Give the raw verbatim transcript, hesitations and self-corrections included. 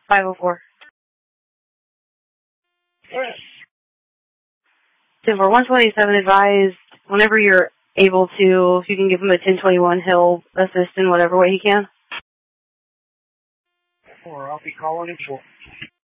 five oh four. Yes. ten four, one twenty-seven advised, whenever you're able to, if you can give him a ten twenty-one, he'll assist in whatever way he can. Or I'll be calling him for.